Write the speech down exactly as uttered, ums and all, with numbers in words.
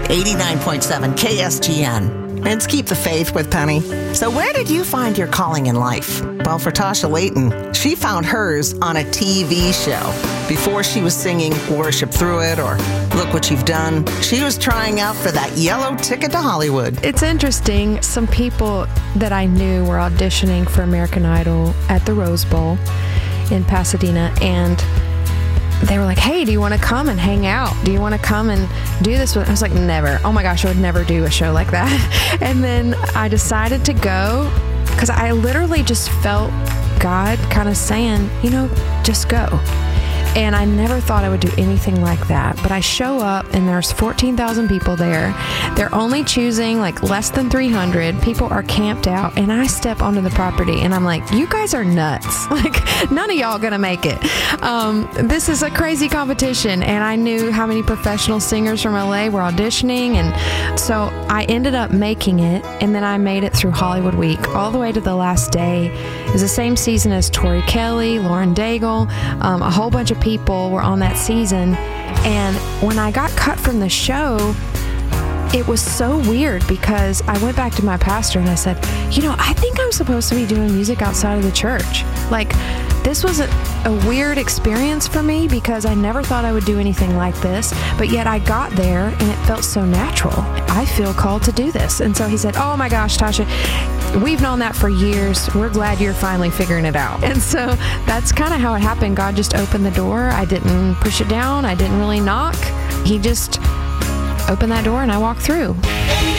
eighty-nine point seven K S G N. It's Keep the Faith with Penny. So where did you find your calling in life? Well, for Tasha Layton, she found hers on a T V show. Before she was singing Worship Through It or Look What You've Done, she was trying out for that yellow ticket to Hollywood. It's interesting. Some people that I knew were auditioning for American Idol at the Rose Bowl in Pasadena, and they were like, hey, do you want to come and hang out? Do you want to come and do this? I was like, never. Oh my gosh, I would never do a show like that. And then I decided to go because I literally just felt God kind of saying, you know, just go. And I never thought I would do anything like that. But I show up and there's fourteen thousand people there. They're only choosing like less than three hundred. People are camped out. And I step onto the property and I'm like, you guys are nuts. Like, none of y'all gonna make it. Um, this is a crazy competition. And I knew how many professional singers from L A were auditioning. And so I ended up making it. And then I made it through Hollywood Week all the way to the last day. It was the same season as Tori Kelly, Lauren Daigle, um, a whole bunch of people people were on that season. And when I got cut from the show, it was so weird because I went back to my pastor and I said, you know, I think I'm supposed to be doing music outside of the church. Like, this was a, a weird experience for me because I never thought I would do anything like this, but yet I got there and it felt so natural. I feel called to do this. And so he said, oh my gosh, Tasha, we've known that for years. We're glad you're finally figuring it out. And so that's kind of how it happened. God just opened the door. I didn't push it down. I didn't really knock. He just opened that door and I walked through.